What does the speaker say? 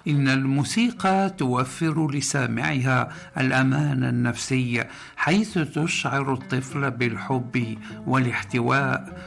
إن الموسيقى توفر لسامعها الأمان النفسي، حيث تشعر الطفل بالحب والاحتواء